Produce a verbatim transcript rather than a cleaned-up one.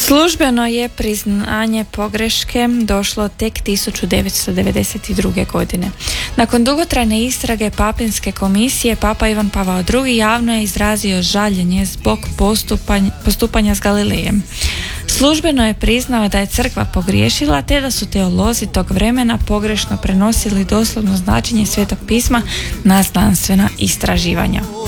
Službeno je priznanje pogreške došlo tek tisuću devetsto devedeset druge. godine. Nakon dugotrajne istrage Papinske komisije, Papa Ivan Pavao drugi. javno je izrazio žaljenje zbog postupanja, postupanja s Galilejem. Službeno je priznao da je crkva pogriješila te da su teolozi tog vremena pogrešno prenosili doslovno značenje Svetog pisma na znanstvena istraživanja.